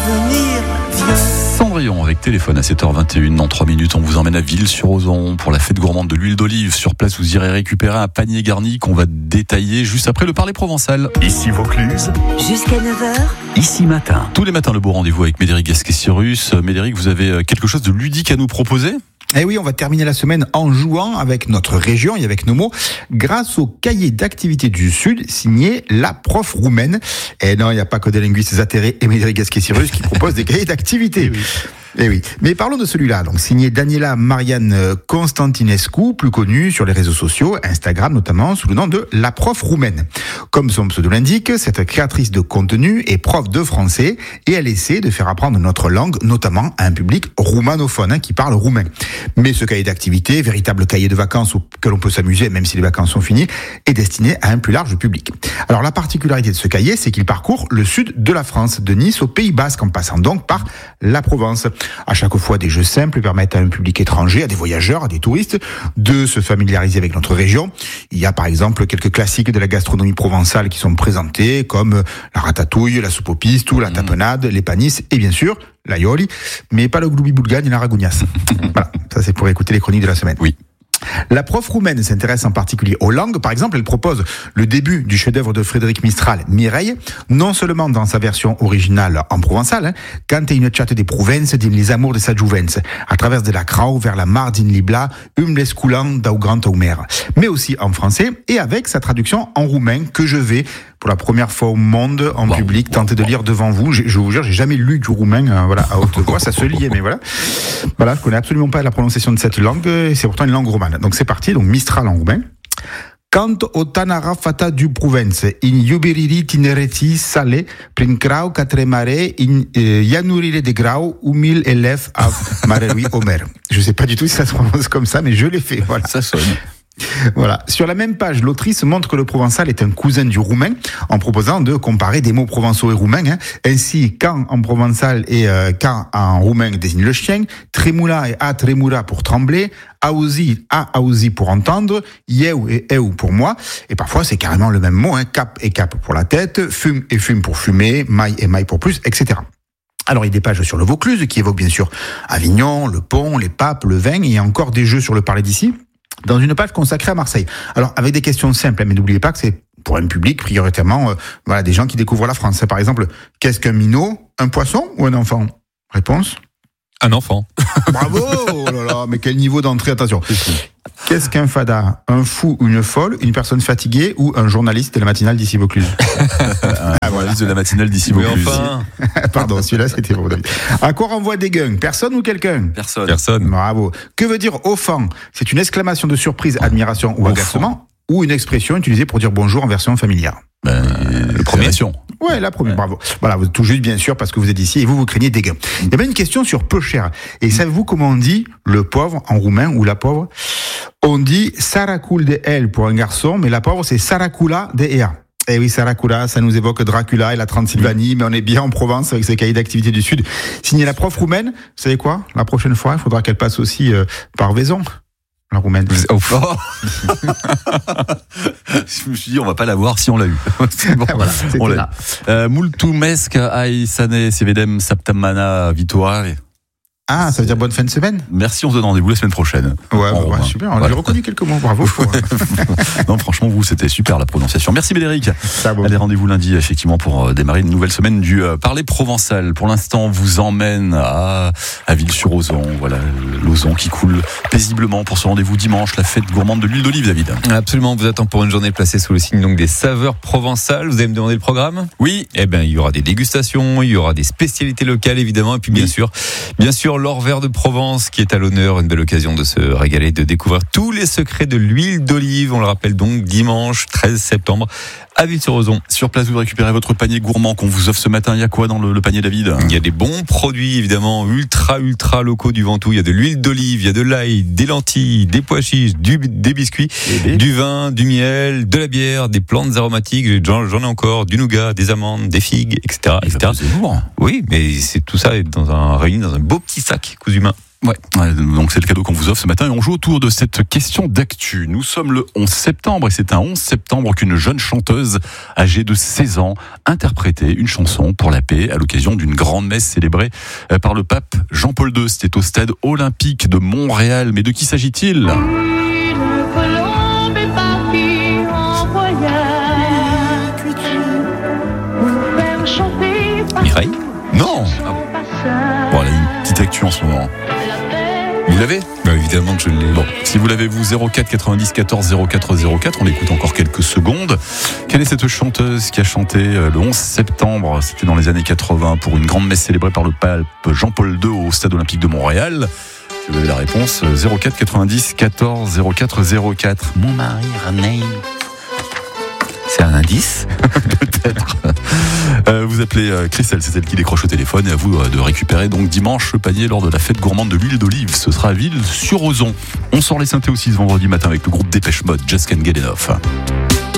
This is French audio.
revenir vieux. Cendrillon avec téléphone à 7h21. Dans 3 minutes, on vous emmène à Ville-sur-Ozon pour la fête gourmande de l'huile d'olive. Sur place, vous irez récupérer un panier garni qu'on va détailler juste après le parler provençal. Ici Vaucluse. Jusqu'à 9h. Ici matin. Tous les matins, le beau rendez-vous avec Médéric Gasquet-Cyrus. Médéric, vous avez quelque chose de ludique à nous proposer ? Eh oui, on va terminer la semaine en jouant avec notre région et avec nos mots grâce au cahier d'activité du Sud signé la prof roumaine. Et non, il n'y a pas que des linguistes atterrés et Médéric Gasquet-Cyrus qui proposent des cahiers d'activité. Eh oui. Mais parlons de celui-là, donc signé Daniela Marian Constantinescu, plus connue sur les réseaux sociaux, Instagram notamment, sous le nom de la prof roumaine. Comme son pseudo l'indique, cette créatrice de contenu est prof de français et elle essaie de faire apprendre notre langue, notamment à un public roumanophone qui parle roumain. Mais ce cahier d'activité, véritable cahier de vacances auquel on peut s'amuser même si les vacances sont finies, est destiné à un plus large public. Alors la particularité de ce cahier, c'est qu'il parcourt le sud de la France, de Nice au Pays Basque, en passant donc par la Provence. À chaque fois, des jeux simples permettent à un public étranger, à des voyageurs, à des touristes, de se familiariser avec notre région. Il y a par exemple quelques classiques de la gastronomie provençale qui sont présentés, comme la ratatouille, la soupe au pistou, la tapenade, les panisses et bien sûr l'aioli, mais pas le gloubi-boulga ni la ragougnasse. Voilà, ça c'est pour écouter les chroniques de la semaine. Oui. La prof roumaine s'intéresse en particulier aux langues. Par exemple, elle propose le début du chef-d'œuvre de Frédéric Mistral, Mireille, non seulement dans sa version originale en provençal, quand une chat des Provences din les amours de sa jouvence, à travers de la Crau vers la mar din Libla, les dau grand aumer, mais aussi en français et avec sa traduction en roumain que je vais, pour la première fois au monde, en public, tenter de lire devant vous. Je vous jure, j'ai jamais lu du roumain, à haute voix, ça se liait, mais voilà. Voilà, je connais absolument pas la prononciation de cette langue, et c'est pourtant une langue romane. Donc c'est parti, donc Mistral en roumain. Quant o tanara fata du Provence, in iubiriri tinereti sale, prin crau catre mare, in ianurire de grau, umil elef av marerui omer. Je sais pas du tout si ça se prononce comme ça, mais je l'ai fait, voilà. Ça sonne. Voilà. Sur la même page, l'autrice montre que le provençal est un cousin du roumain en proposant de comparer des mots provençaux et roumains. Ainsi, quand en provençal et quand en roumain désigne le chien, tremula et a tremura pour trembler, auzi pour entendre, eu et eu pour moi. Et parfois, c'est carrément le même mot, cap et cap pour la tête, fume et fume pour fumer, maille et maille pour plus, etc. Alors, il y a des pages sur le Vaucluse qui évoquent bien sûr Avignon, le pont, les papes, le vin, et il y a encore des jeux sur le parler d'ici, dans une page consacrée à Marseille. Alors, avec des questions simples, mais n'oubliez pas que c'est pour un public prioritairement, des gens qui découvrent la France. Par exemple, qu'est-ce qu'un minot? Un poisson ou un enfant? Réponse? Un enfant. Bravo! Oh là là, mais quel niveau d'entrée, attention. Qu'est-ce qu'un fada? Un fou ou une folle? Une personne fatiguée ou un journaliste de la matinale d'ici Vaucluse? Un journaliste de la matinale d'ici Vaucluse. Enfin. Pardon, celui-là, c'était pour David. À quoi renvoie Déguin? Personne ou quelqu'un? Personne. Bravo. Que veut dire offend? C'est une exclamation de surprise, admiration ou agacement, ou une expression utilisée pour dire bonjour en version familière. Le premier. Ouais, la première, bravo. Voilà, vous tout juste, bien sûr, parce que vous êtes ici et vous craignez Déguin. Il y avait une question sur peu cher. Et savez-vous comment on dit le pauvre en roumain ou la pauvre? On dit Saracul de el pour un garçon, mais la pauvre, c'est Saracula de ea. Eh oui, Saracula, ça nous évoque Dracula et la Transylvanie, mais on est bien en Provence avec ce cahier d'activité du Sud. Signé la prof roumaine, vous savez quoi? La prochaine fois, il faudra qu'elle passe aussi par Vaison. La roumaine. Oh. Je me suis dit, on va pas la voir si on l'a eu. C'est bon. Voilà, on l'a eu. Multumesc ai sane sevedem saptamana vitoire. Ah, ça veut dire bonne fin de semaine? Merci, on se donne rendez-vous la semaine prochaine. Ouais, super. J'ai reconnu quelques mots, bravo. Non, franchement, vous, c'était super la prononciation. Merci Médéric. Allez, rendez-vous lundi, effectivement, pour démarrer une nouvelle semaine du parler provençal. Pour l'instant, on vous emmène à Ville-sur-Ozon. Voilà, l'Ozon qui coule paisiblement pour ce rendez-vous dimanche, la fête gourmande de l'huile d'olive, David. Absolument, on vous attend pour une journée placée sous le signe donc des saveurs provençales. Vous allez me demander le programme? Oui. Eh bien, il y aura des dégustations, il y aura des spécialités locales, évidemment, et puis bien sûr, l'or vert de Provence qui est à l'honneur, une belle occasion de se régaler, de découvrir tous les secrets de l'huile d'olive. On le rappelle donc dimanche 13 septembre à Ville-sur-Ozon. Sur place, vous récupérez votre panier gourmand qu'on vous offre ce matin. Il y a quoi dans le panier, David? Il y a des bons produits, évidemment, ultra locaux du Ventoux. Il y a de l'huile d'olive, il y a de l'ail, des lentilles, des pois chiches, des biscuits, du vin, du miel, de la bière, des plantes aromatiques. J'en ai encore, du nougat, des amandes, des figues, etc. C'est lourd. Oui, mais c'est tout ça réuni dans un beau petit sac cousu main. Ouais, donc c'est le cadeau qu'on vous offre ce matin et on joue autour de cette question d'actu. Nous sommes le 11 septembre et c'est un 11 septembre qu'une jeune chanteuse âgée de 16 ans interprétait une chanson pour la paix à l'occasion d'une grande messe célébrée par le pape Jean-Paul II. C'était au stade olympique de Montréal. Mais de qui s'agit-il ? Mireille ? Non. Bon, elle a une petite actu en ce moment. Vous l'avez ? Évidemment que je l'ai. Bon, si vous l'avez, vous, 04 90 14 04 04, on l'écoute encore quelques secondes. Quelle est cette chanteuse qui a chanté le 11 septembre, c'était dans les années 80, pour une grande messe célébrée par le pape Jean-Paul II au stade olympique de Montréal ? Si vous avez la réponse, 04 90 14 04 04. Mon mari, René. C'est un indice ? Peut-être. Vous appelez Christelle, c'est elle qui décroche au téléphone, et à vous de récupérer donc dimanche le panier lors de la fête gourmande de l'huile d'olive. Ce sera à Ville-sur-Ozon. On sort les synthés aussi ce vendredi matin avec le groupe Dépêche Mode, Just Can't Get Enough.